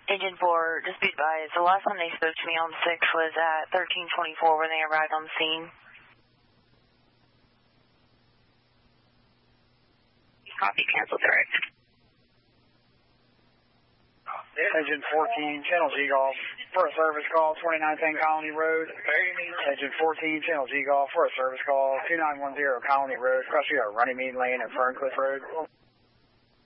Agent 4, just be advised, the last time they spoke to me on the 6th was at 13:24 when they arrived on the scene. Copy, cancel direct. Agent 14, Channel G Golf, for a service call, 2910 Colony Road. Agent 14, Channel G Golf, for a service call, 2910 Colony Road, across here, Runnymede Lane at Ferncliff Road.